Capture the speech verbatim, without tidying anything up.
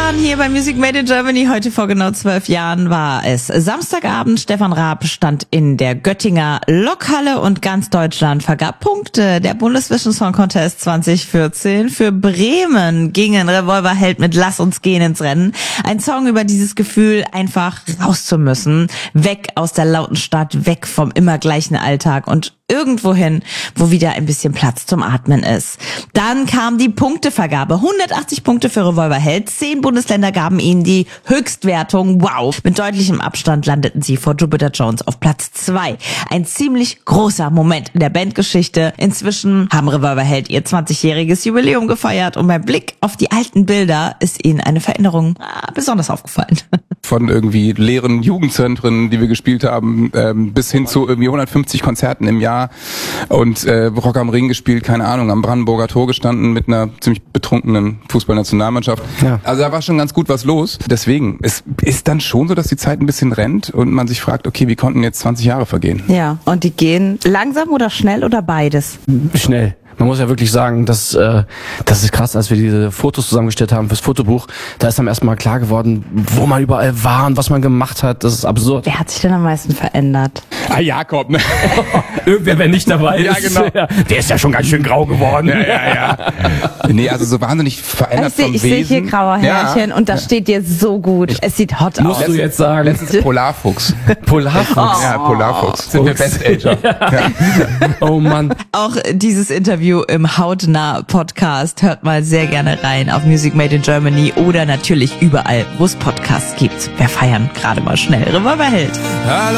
Jahren hier bei Music Made in Germany. Heute vor genau zwölf Jahren war es Samstagabend. Stefan Raab stand in der Göttinger Lokhalle und ganz Deutschland vergab Punkte. Der Bundesvision Song Contest zwanzig vierzehn. Für Bremen gingen Revolverheld mit Lass uns gehen ins Rennen. Ein Song über dieses Gefühl, einfach raus zu müssen. Weg aus der lauten Stadt, weg vom immer gleichen Alltag und irgendwohin, wo wieder ein bisschen Platz zum Atmen ist. Dann kam die Punktevergabe. hundertachtzig Punkte für Revolverheld. Zehn Bundesländer gaben ihnen die Höchstwertung. Wow. Mit deutlichem Abstand landeten sie vor Jupiter Jones auf Platz zwei. Ein ziemlich großer Moment in der Bandgeschichte. Inzwischen haben Revolverheld ihr zwanzigjähriges Jubiläum gefeiert und beim Blick auf die alten Bilder ist ihnen eine Veränderung ah, besonders aufgefallen. Von irgendwie leeren Jugendzentren, die wir gespielt haben, ähm, bis hin zu irgendwie hundertfünfzig Konzerten im Jahr und äh, Rock am Ring gespielt, keine Ahnung, am Brandenburger Tor gestanden mit einer ziemlich betrunkenen Fußballnationalmannschaft. Ja. Also da war schon ganz gut was los. Deswegen, es ist dann schon so, dass die Zeit ein bisschen rennt und man sich fragt, okay, wie konnten jetzt zwanzig Jahre vergehen? Ja, und die gehen langsam oder schnell oder beides? Schnell. Man muss ja wirklich sagen, dass äh, das ist krass, als wir diese Fotos zusammengestellt haben fürs Fotobuch, da ist dann erstmal klar geworden, wo man überall war und was man gemacht hat. Das ist absurd. Wer hat sich denn am meisten verändert? Ah, Jakob, ne? Irgendwer, wer nicht dabei ist. Ja, genau. Der ist ja schon ganz schön grau geworden. Ja, ja, ja. Nee, also so wahnsinnig verändert ich seh, vom ich Wesen. Ich sehe hier graue Härchen ja. und das steht dir so gut. Ich, es sieht hot musst aus. Musst du jetzt sagen. Letztens Polarfuchs. Polarfuchs? Oh. Ja, Polarfuchs. Sind wir Best-Ager. Ja. Ja. Oh Mann. Auch dieses Interview im Hautnah-Podcast hört mal sehr gerne rein auf Music Made in Germany oder natürlich überall, wo es Podcasts gibt. Wir feiern gerade mal schnell Revolverheld.